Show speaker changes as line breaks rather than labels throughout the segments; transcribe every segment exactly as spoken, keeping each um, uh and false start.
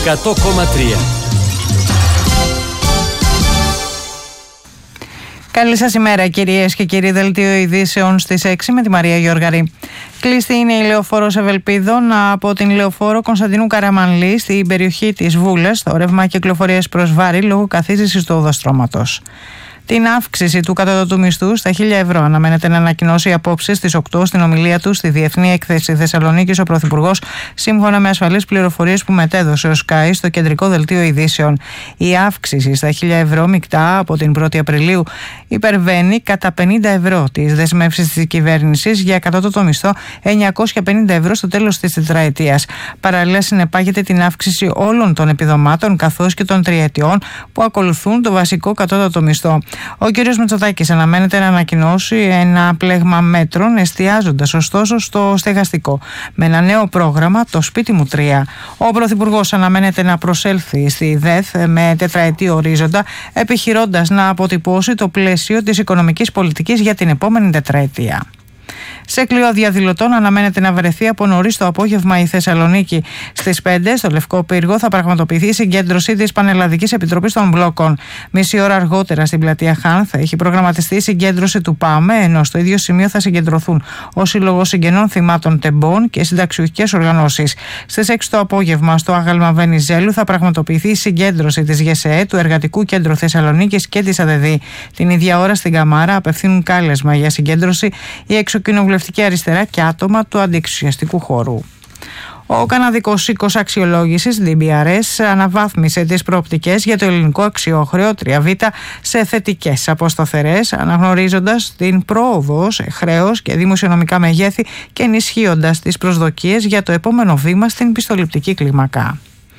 εκατό κόμμα τρία.
Καλή σας ημέρα κυρίες και κύριοι, δελτίο ειδήσεων στις έξι με τη Μαρία Γιώργαρη. Κλειστή είναι η λεωφόρος Ευελπίδων από την λεωφόρο Κωνσταντινού Καραμανλή στην περιοχή της Βούλας, το ρεύμα κυκλοφορίας προς Βάρη λόγω καθίζησης του οδοστρώματος. Την αύξηση του κατώτατου μισθού στα χίλια ευρώ αναμένεται να ανακοινώσει απόψε στις οκτώ στην ομιλία του στη Διεθνή Έκθεση Θεσσαλονίκης ο Πρωθυπουργός, σύμφωνα με ασφαλείς πληροφορίες που μετέδωσε ο Sky στο κεντρικό δελτίο ειδήσεων. Η αύξηση στα χίλια ευρώ μεικτά από την πρώτη Απριλίου υπερβαίνει κατά πενήντα ευρώ τις δεσμεύσεις της κυβέρνησης για κατώτατο μισθό εννιακόσια πενήντα ευρώ στο τέλος της τετραετίας. Παραλληλά συνεπάγεται την αύξηση όλων των επιδομάτων καθώς και των τριετιών που ακολουθούν το βασικό κατώτατο μισθό. Ο κ. Μητσοτάκης αναμένεται να ανακοινώσει ένα πλέγμα μέτρων, εστιάζοντας ωστόσο στο στεγαστικό, με ένα νέο πρόγραμμα, το Σπίτι μου τρία. Ο Πρωθυπουργός αναμένεται να προσέλθει στη ΔΕΘ με τετραετή ορίζοντα, επιχειρώντας να αποτυπώσει το πλαίσιο της οικονομικής πολιτικής για την επόμενη τετραετία. Σε κλειό διαδηλωτών αναμένεται να βρεθεί από νωρίς το απόγευμα η Θεσσαλονίκη. Στις πέντε στο Λευκό Πύργο θα πραγματοποιηθεί η συγκέντρωση της Πανελλαδικής Επιτροπής των Μπλόκων. Μισή ώρα αργότερα στην πλατεία Χάν θα έχει προγραμματιστεί η συγκέντρωση του ΠΑΜΕ, ενώ στο ίδιο σημείο θα συγκεντρωθούν ο Σύλλογος Συγγενών Θυμάτων Τεμπών και συνταξιούχικες οργανώσεις. Στις έξι το απόγευμα στο Άγαλμα Βενιζέλου θα πραγματοποιηθεί η συγκέντρωση της ΓΕΣΕΕ, του Εργατικού Κέντρου Θεσσαλονίκης και της ΑΔΕΔΗ. Την ίδια ώρα στην Καμάρα απευθύνουν κάλεσμα για συγκέντρωση η εξοκοινοβουλευτική αριστερά και άτομα του αντιεξουσιαστικού χώρου. Ο Καναδικός Οίκος Αξιολόγησης ντι μπι αρ ες αναβάθμισε τις προοπτικές για το ελληνικό αξιόχρεο τρία β σε θετικές από σταθερές, αναγνωρίζοντας την πρόοδο σε χρέος και δημοσιονομικά μεγέθη και ενισχύοντας τις προσδοκίες για το επόμενο βήμα στην πιστοληπτική κλίμακα.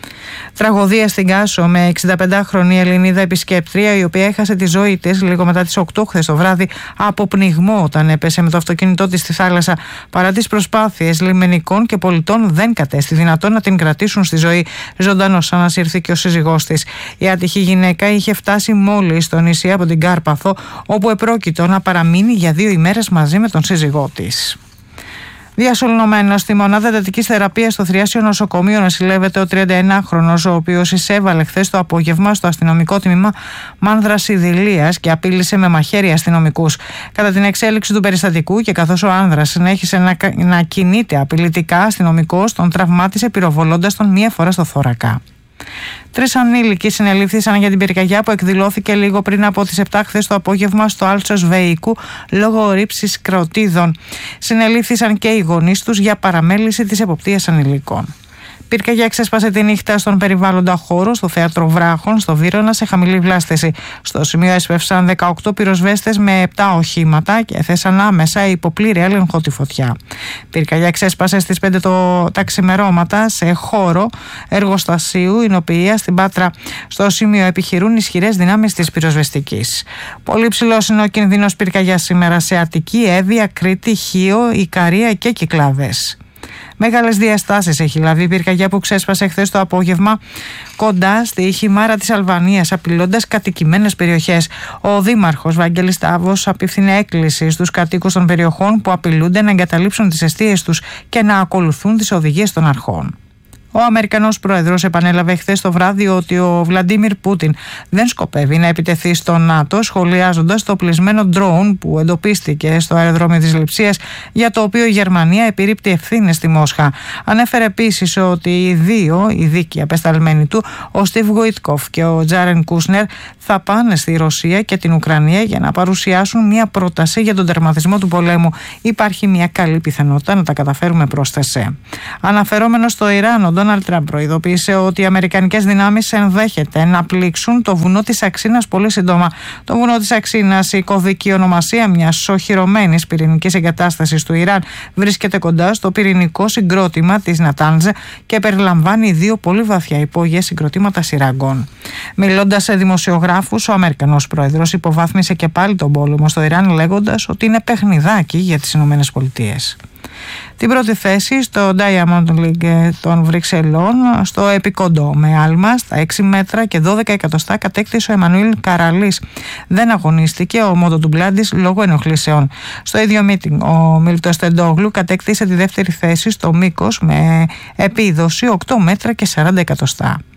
Τραγωδία στην Κάσο με εξηνταπεντάχρονη Ελληνίδα επισκέπτρια, η οποία έχασε τη ζωή της λίγο μετά τις οκτώ χθες το βράδυ από πνιγμό όταν έπεσε με το αυτοκίνητό της στη θάλασσα. Παρά τις προσπάθειες λιμενικών και πολιτών, δεν κατέστη δυνατόν να την κρατήσουν στη ζωή. Ζωντανός ανασύρθηκε ο σύζυγός της. Η άτυχη γυναίκα είχε φτάσει μόλις στο νησί από την Κάρπαθο, όπου επρόκειτο να παραμείνει για δύο ημέρες μαζί με τον σύζυγό της. Διασωληνωμένος στη μονάδα εντατικής θεραπείας στο Θριάσιο Νοσοκομείο νοσηλεύεται ο τριανταενάχρονος, ο οποίος εισέβαλε χθες το απόγευμα στο αστυνομικό τμήμα Μάνδρας Ιδηλίας και απείλησε με μαχαίρι αστυνομικούς. Κατά την εξέλιξη του περιστατικού και καθώς ο άνδρας συνέχισε να, να κινείται απειλητικά, αστυνομικός τον τραυμάτισε πυροβολώντας τον μία φορά στο θώρακα. Τρεις ανήλικοι συνελήφθησαν για την πυρκαγιά που εκδηλώθηκε λίγο πριν από τις επτά χθες το απόγευμα στο Άλτσος Βεϊκού λόγω ρήψης κρεωτίδων. Συνελήφθησαν και οι γονείς τους για παραμέληση της εποπτείας ανηλίκων. Πυρκαγιά ξέσπασε τη νύχτα στον περιβάλλοντα χώρο στο θέατρο Βράχων στο Βύρωνα σε χαμηλή βλάστηση. Στο σημείο έσπευσαν δεκαοκτώ πυροσβέστες με επτά οχήματα και έθεσαν άμεσα υπό πλήρη έλεγχο τη φωτιά. Πυρκαγιά ξέσπασε στις πέντε το, τα ξημερώματα σε χώρο εργοστασίου Ινοποιία στην Πάτρα. Στο σημείο επιχειρούν ισχυρές δυνάμεις της πυροσβεστικής. Πολύ ψηλός είναι ο κινδύνος πυρκαγιά σήμερα σε Αττική, Εύβοια, Κρήτη, Χίο, Ικαρία και Κυκλάδες. Μεγάλες διαστάσεις έχει λάβει η πυρκαγιά που ξέσπασε χθες το απόγευμα κοντά στη Χιμάρα της Αλβανίας, απειλώντας κατοικημένες περιοχές. Ο Δήμαρχος Βαγγέλης Τάβος απίφθινε έκκληση στους κατοίκους των περιοχών που απειλούνται να εγκαταλείψουν τις εστίες τους και να ακολουθούν τις οδηγίες των αρχών. Ο Αμερικανός πρόεδρος επανέλαβε χθες το βράδυ ότι ο Βλαντίμιρ Πούτιν δεν σκοπεύει να επιτεθεί στο ΝΑΤΟ, σχολιάζοντας το πλεισμένο ντρόουν που εντοπίστηκε στο αεροδρόμιο της Λειψίας, για το οποίο η Γερμανία επιρρύπτει ευθύνες στη Μόσχα. Ανέφερε επίσης ότι οι δύο ειδικοί απεσταλμένοι του, ο Στίβ Γουίτκοφ και ο Τζάρεν Κούσνερ, θα πάνε στη Ρωσία και την Ουκρανία για να παρουσιάσουν μια πρόταση για τον τερματισμό του πολέμου. Υπάρχει μια καλή πιθανότητα να τα καταφέρουμε, πρόσθεσε. Αναφερόμενο στο Ιράν, ο Ντόναλντ Τραμπ προειδοποίησε ότι οι αμερικανικές δυνάμεις ενδέχεται να πλήξουν το βουνό της Αξίνας πολύ σύντομα. Το βουνό της Αξίνας, η κωδική ονομασία μιας οχυρωμένης πυρηνικής εγκατάστασης του Ιράν, βρίσκεται κοντά στο πυρηνικό συγκρότημα της Νατάνζε και περιλαμβάνει δύο πολύ βαθιά υπόγεια συγκροτήματα σειραγκών. Μιλώντας σε δημοσιογράφους, ο Αμερικανός πρόεδρος υποβάθμισε και πάλι τον πόλεμο στο Ιράν, λέγοντας ότι είναι παιχνιδάκι για τις Ηνωμένες Πολιτείες. Την πρώτη θέση στο Diamond League των Βρυξελών, στο επικοντό με άλμα στα έξι μέτρα και δώδεκα εκατοστά, κατέκτησε ο Εμμανουήλ Καραλής. Δεν αγωνίστηκε ο Μοτοτουμπλάντης λόγω ενοχλήσεων. Στο ίδιο meeting ο Μίλτος Τεντόγλου κατέκτησε τη δεύτερη θέση στο μήκος με επίδοση οκτώ μέτρα και σαράντα εκατοστά.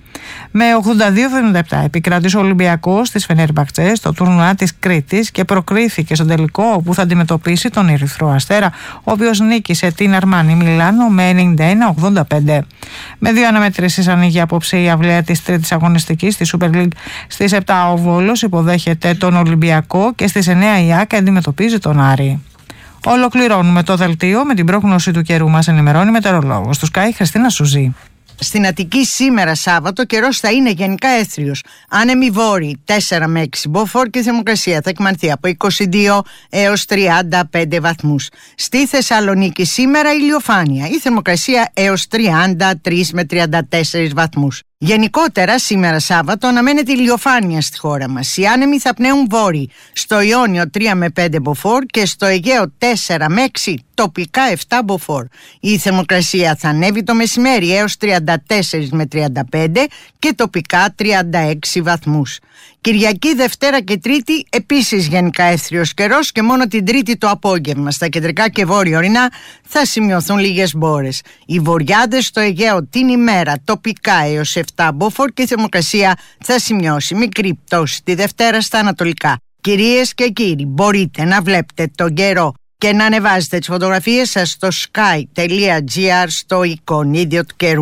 Με ογδόντα δύο εβδομήντα επτά επικράτησε ο Ολυμπιακός στις Φενέρμπαχτσε στο τουρνουά της Κρήτης και προκρίθηκε στον τελικό, όπου θα αντιμετωπίσει τον Ερυθρό Αστέρα, ο οποίος νίκησε την Αρμάνι Μιλάνο με ενενήντα ένα ογδόντα πέντε. Με δύο αναμετρήσεις ανοίγει απόψε η αυλαία της τρίτης αγωνιστικής στη Super League. Στις επτά ο Βόλος υποδέχεται τον Ολυμπιακό και στις εννέα η ΑΕΚ αντιμετωπίζει τον Άρη. Ολοκληρώνουμε το δελτίο με την πρόγνωση του καιρού. Μας ενημερώνει μετεωρολόγος του Sky Χριστίνα Σουζή.
Στην Αττική σήμερα Σάββατο καιρός θα είναι γενικά έθριος. Άνεμοι βόρειοι τέσσερα με έξι μποφόρ και η θερμοκρασία θα εκμανθεί από είκοσι δύο έως τριάντα πέντε βαθμούς. Στη Θεσσαλονίκη σήμερα ηλιοφάνεια, η θερμοκρασία έως τριάντα τρία με τριάντα τέσσερα βαθμούς. Γενικότερα σήμερα Σάββατο αναμένεται ηλιοφάνεια στη χώρα μας. Οι άνεμοι θα πνέουν βόρειοι, στο Ιόνιο τρία με πέντε μποφόρ και στο Αιγαίο τέσσερα με έξι, τοπικά επτά μποφόρ. Η θερμοκρασία θα ανέβει το μεσημέρι έως τριάντα τέσσερα με τριάντα πέντε και τοπικά τριάντα έξι βαθμούς. Κυριακή, Δευτέρα και Τρίτη επίσης γενικά έθριος καιρός και μόνο την Τρίτη το απόγευμα στα κεντρικά και βόρεια ορεινά θα σημειωθούν λίγες μπόρες. Οι βορειάδες στο Αιγαίο την ημέρα τοπικά έως επτά μποφόρ και η θερμοκρασία θα σημειώσει μικρή πτώση τη Δευτέρα στα ανατολικά. Κυρίες και κύριοι, μπορείτε να βλέπετε τον καιρό και να ανεβάζετε τις φωτογραφίες σας στο sky τελεία gr στο εικονίδιο του καιρού.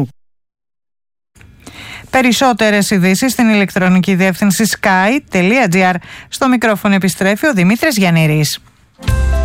Περισσότερες ειδήσεις στην ηλεκτρονική διεύθυνση sky τελεία gr. Στο μικρόφωνο επιστρέφει ο Δημήτρης Γιαννήρης.